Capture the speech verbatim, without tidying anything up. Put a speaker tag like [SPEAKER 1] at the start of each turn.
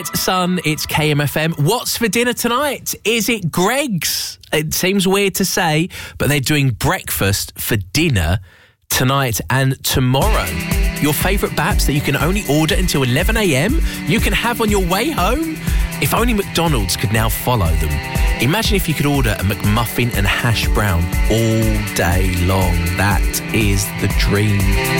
[SPEAKER 1] Son, it's K M F M. What's for dinner tonight? Is it Greggs? It seems weird to say, but they're doing breakfast for dinner tonight and tomorrow. Your favourite baps that you can only order until eleven a.m. you can have on your way home. If only McDonald's could now follow them. Imagine if you could order a McMuffin and hash brown all day long. That is the dream.